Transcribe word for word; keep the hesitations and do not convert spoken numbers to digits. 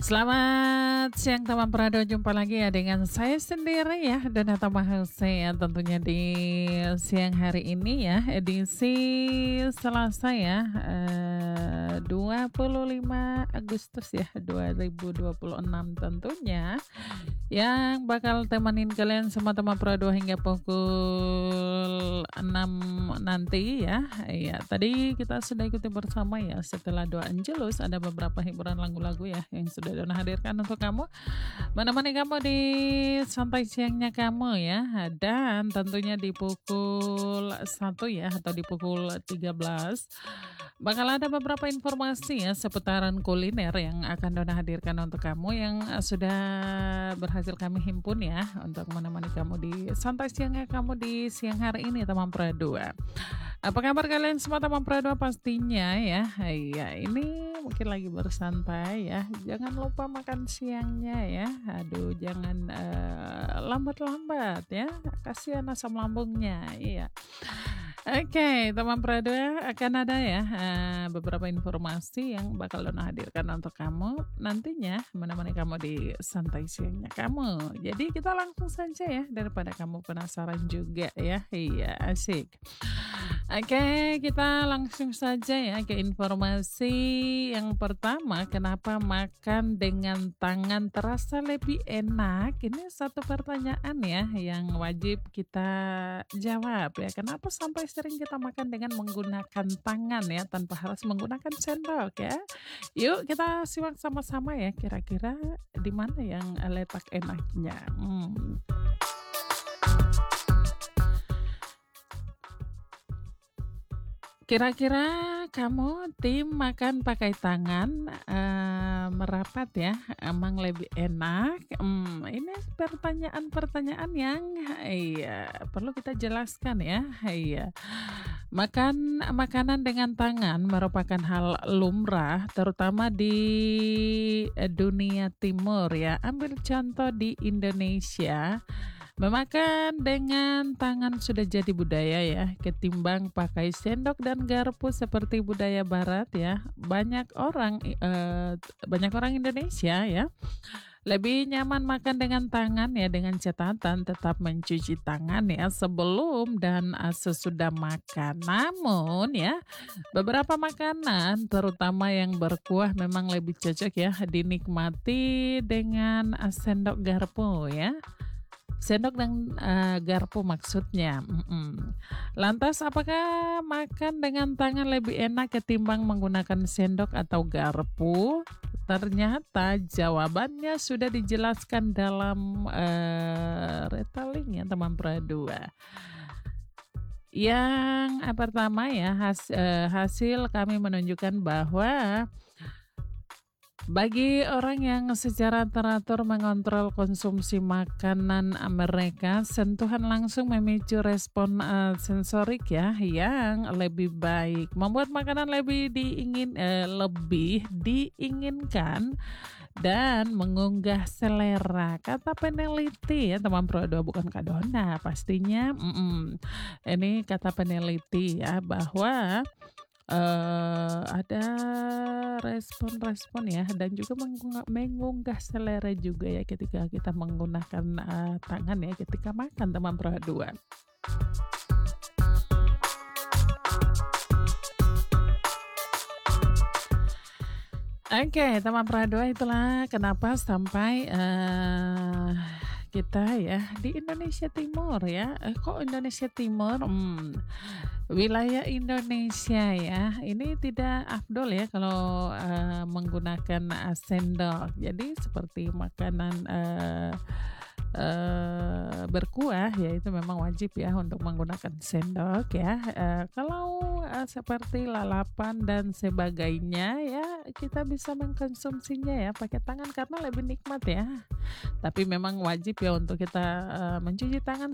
Selamat siang teman Prado, jumpa lagi ya dengan saya sendiri ya, Donata Mahese ya tentunya di siang hari ini ya, edisi Selasa ya, eee, dua puluh lima Agustus ya dua ribu dua puluh enam tentunya, yang bakal temenin kalian semua teman Prado hingga pukul enam nanti ya. Iya, tadi kita sudah ikuti bersama ya setelah doa Angelus ada beberapa hiburan lagu-lagu ya yang sudah Dona hadirkan untuk kamu, menemani kamu di santai siangnya kamu ya. Dan tentunya di pukul satu ya atau di pukul tiga belas bakal ada beberapa informasi ya seputaran kuliner yang akan Dona hadirkan untuk kamu yang eh, sudah berhasil kami himpun ya untuk menemani kamu di santai siangnya kamu di siang hari ini teman Pradua. Apa kabar kalian semua teman Pradua pastinya ya. Iya, ini mungkin lagi bersantai ya. Jangan lupa makan siangnya ya. Aduh, jangan eh, lambat-lambat ya. Kasihan asam lambungnya. Iya. Oke, teman Pradua akan ada ya eh, beberapa informasi yang bakal Dona hadirkan untuk kamu nantinya menemani kamu di santai siangnya kamu. Jadi kita langsung saja ya daripada kamu penasaran juga ya. Iya, asik. Oke, kita langsung saja ya ke informasi yang pertama. Kenapa makan dengan tangan terasa lebih enak? Ini satu pertanyaan ya yang wajib kita jawab ya. Kenapa sampai sering kita makan dengan menggunakan tangan ya tanpa harus menggunakan sendok ya? Yuk kita simak sama-sama ya. Kira-kira di mana yang letak enaknya? Hmm. Kira-kira kamu tim makan pakai tangan, eee, merapat ya, emang lebih enak? Mmm, ini pertanyaan-pertanyaan yang iya, perlu kita jelaskan ya, iya. Makan makanan dengan tangan merupakan hal lumrah terutama di, eee, dunia timur ya. Ambil contoh di Indonesia, memakan dengan tangan sudah jadi budaya ya, ketimbang pakai sendok dan garpu seperti budaya barat ya. Banyak orang eee, banyak orang Indonesia ya, lebih nyaman makan dengan tangan ya dengan catatan tetap mencuci tangan ya sebelum dan eee, sesudah makan. Namun ya, beberapa makanan terutama yang berkuah memang lebih cocok ya dinikmati dengan eee, sendok garpu ya. Sendok dan, eee, garpu maksudnya, mhm. Lantas apakah makan dengan tangan lebih enak ketimbang menggunakan sendok atau garpu? Ternyata jawabannya sudah dijelaskan dalam, eee, retelling ya teman Pradua. Yang, eee, pertama ya has eee, hasil kami menunjukkan bahwa bagi orang yang secara teratur mengontrol konsumsi makanan eee, mereka, sentuhan langsung memicu respon, eee, sensorik ya yang lebih baik, membuat makanan lebih diingin eee, lebih diinginkan dan mengunggah selera, kata peneliti ya teman Produa, bukan Kak Dona pastinya, mhm. Ini kata peneliti ya bahwa Eee, ada respon-respon ya dan juga mengunggah mengunggah selera juga ya ketika kita menggunakan, eee, tangan ya ketika makan teman Pradua. Oke, teman Pradua itulah kenapa sampai, eee, kita ya di Indonesia Timur ya, eh, kok Indonesia Timur? Mmm, wilayah Indonesia ya, ini tidak afdol ya kalau, eee, menggunakan, eee, sendok. Jadi seperti makanan, eee eee, berkuah ya itu memang wajib ya untuk menggunakan sendok ya, eee, kalau, eee, seperti lalapan dan sebagainya ya kita bisa mengkonsumsinya ya pakai tangan karena lebih nikmat ya. Tapi memang wajib ya untuk kita, eee, mencuci tangan